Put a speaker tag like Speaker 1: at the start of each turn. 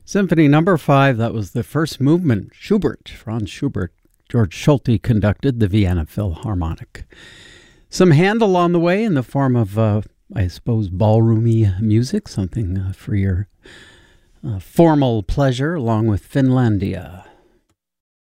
Speaker 1: Symphony Number 5, that was the first movement. Schubert, Franz Schubert. George Solti conducted the Vienna Philharmonic. Some Handel on the way in the form of, I suppose, ballroomy music, something for your formal pleasure, along with Finlandia.